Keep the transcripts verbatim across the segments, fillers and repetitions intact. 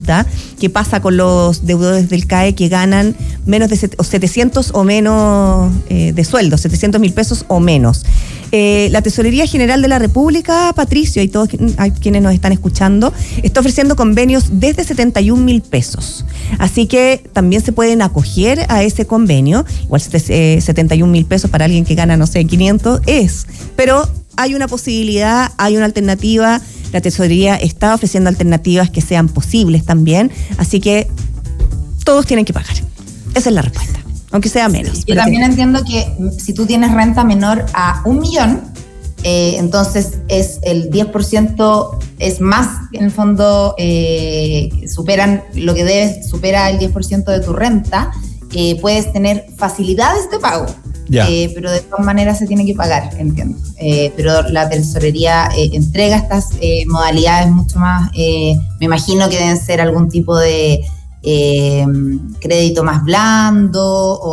¿Qué pasa con los deudores del C A E que ganan menos de set, o setecientos o menos eh, de sueldo, setecientos mil pesos o menos? Eh, la Tesorería General de la República, Patricio, y todos hay quienes nos están escuchando, está ofreciendo convenios desde setenta y un mil pesos. Así que también se pueden acoger a ese convenio. Igual eh, setenta y un mil pesos para alguien que gana, no sé, quinientos es. Pero hay una posibilidad, hay una alternativa. La Tesorería está ofreciendo alternativas que sean posibles también, así que todos tienen que pagar. Esa es la respuesta, aunque sea menos. Sí, yo también que... entiendo que si tú tienes renta menor a un millón, eh, entonces es el diez por ciento, es más, en el fondo, eh, superan lo que debes, supera el diez por ciento de tu renta, eh, puedes tener facilidades de pago. Eh, pero de todas maneras se tiene que pagar, entiendo. Eh, pero la tesorería eh, entrega estas eh, modalidades mucho más, eh, me imagino que deben ser algún tipo de eh, crédito más blando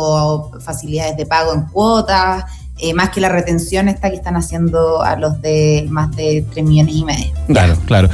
o facilidades de pago en cuotas, eh, más que la retención esta que están haciendo a los de más de tres millones y medio. Claro, claro.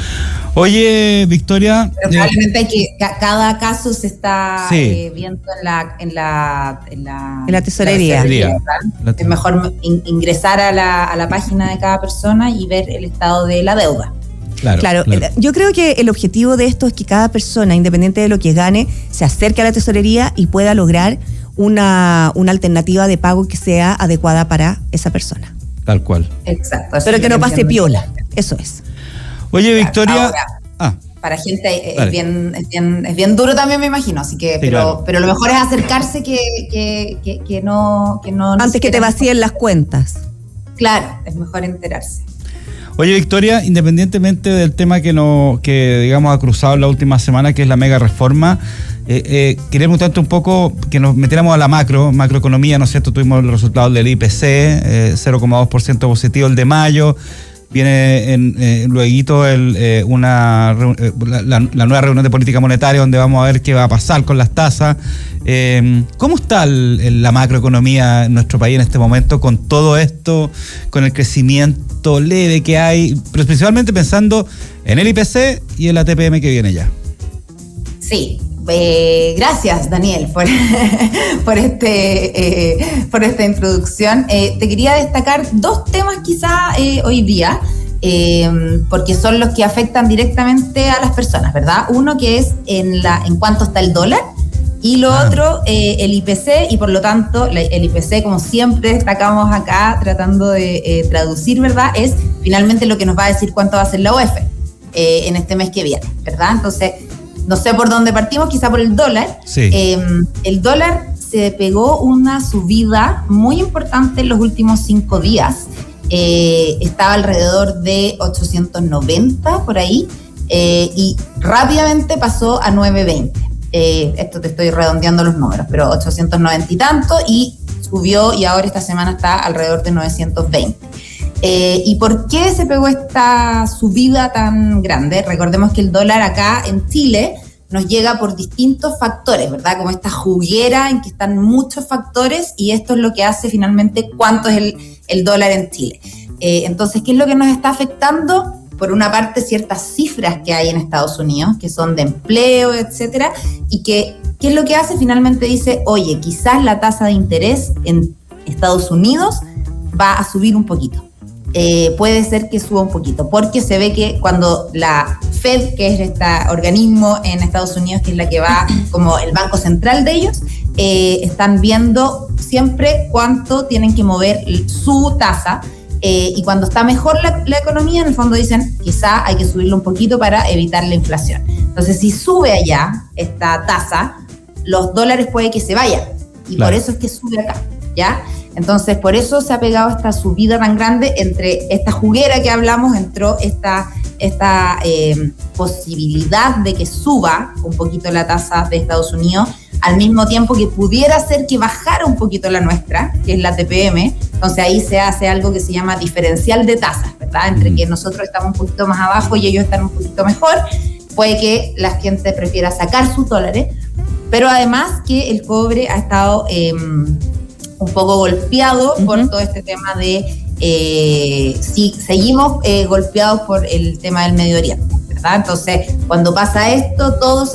Oye, Victoria... Pero probablemente hay que, ca- cada caso se está sí. eh, viendo en la, en la, en la, en la tesorería. La tesorería la es mejor in, ingresar a la, a la página de cada persona y ver el estado de la deuda. Claro, claro, claro. Yo creo que el objetivo de esto es que cada persona, independiente de lo que gane, se acerque a la tesorería y pueda lograr una, una alternativa de pago que sea adecuada para esa persona. Tal cual. Exacto. Pero que no pase piola, eso es. Oye, Victoria... Ahora, ah. para gente es bien, es, bien, es bien duro también, me imagino, así que, sí, pero, claro. pero lo mejor es acercarse que, que, que, que no... Que no Antes que te vacíen las cuentas. Claro, es mejor enterarse. Oye, Victoria, independientemente del tema que, no, que digamos ha cruzado la última semana, que es la mega reforma, eh, eh, quería preguntarte un poco, que nos metiéramos a la macro, macroeconomía, ¿no es cierto? Tuvimos los resultados del I P C, eh, cero coma dos por ciento positivo el de mayo, viene en, eh, luego el, eh, una, eh, la, la nueva reunión de política monetaria donde vamos a ver qué va a pasar con las tasas. Eh, ¿Cómo está el, el, la macroeconomía en nuestro país en este momento con todo esto, con el crecimiento leve que hay, pero principalmente pensando en el I P C y en la T P M que viene ya? Sí. Eh, gracias, Daniel, por, por, este, eh, por esta introducción. Eh, te quería destacar dos temas quizá eh, hoy día, eh, porque son los que afectan directamente a las personas, ¿verdad? Uno que es en, la, en cuánto está el dólar, y lo ah. otro, eh, el I P C, y por lo tanto, la, el I P C, como siempre destacamos acá, tratando de eh, traducir, ¿verdad? Es finalmente lo que nos va a decir cuánto va a ser la U E F eh, en este mes que viene, ¿verdad? Entonces, no sé por dónde partimos, quizá por el dólar. Sí. Eh, el dólar se pegó una subida muy importante en los últimos cinco días. Eh, estaba alrededor de ochocientos noventa por ahí eh, y rápidamente pasó a novecientos veinte. Eh, esto te estoy redondeando los números, pero ochocientos noventa y tanto, y subió y ahora esta semana está alrededor de novecientos veinte. Eh, ¿Y por qué se pegó esta subida tan grande? Recordemos que el dólar acá en Chile nos llega por distintos factores, ¿verdad? Como esta juguera en que están muchos factores, y esto es lo que hace finalmente cuánto es el, el dólar en Chile. Eh, entonces, ¿qué es lo que nos está afectando? Por una parte, ciertas cifras que hay en Estados Unidos, que son de empleo, etcétera, y que, ¿qué es lo que hace? Finalmente dice, oye, quizás la tasa de interés en Estados Unidos va a subir un poquito. Eh, puede ser que suba un poquito, porque se ve que cuando la Fed, que es este organismo en Estados Unidos, que es la que va como el banco central de ellos, eh, están viendo siempre cuánto tienen que mover su tasa, eh, y cuando está mejor la, la economía, en el fondo dicen, quizá hay que subirlo un poquito para evitar la inflación. Entonces, si sube allá esta tasa, los dólares puede que se vayan, y claro, por eso es que sube acá, ¿ya? Entonces, por eso se ha pegado esta subida tan grande. Entre esta juguera que hablamos, entró esta, esta eh, posibilidad de que suba un poquito la tasa de Estados Unidos, al mismo tiempo que pudiera ser que bajara un poquito la nuestra, que es la T P M. Entonces ahí se hace algo que se llama diferencial de tasas, ¿verdad? Entre mm. que nosotros estamos un poquito más abajo y ellos están un poquito mejor. Puede que la gente prefiera sacar sus dólares, pero además que el cobre ha estado Eh, un poco golpeado uh-huh. por todo este tema de, eh, si seguimos eh, golpeados por el tema del Medio Oriente, ¿verdad? ¿ah? Entonces, cuando pasa esto, todos